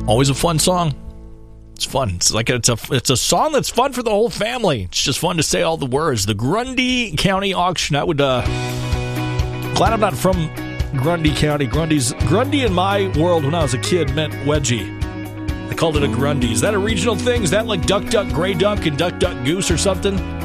Always a fun song. It's fun. It's a song that's fun for the whole family. It's just fun to say all the words. The Grundy County Auction. I would glad I'm not from Grundy County. Grundy in my world when I was a kid meant wedgie. They called it a Grundy. Is that a regional thing? Is that like Duck Duck Grey Duck and Duck Duck Goose or something?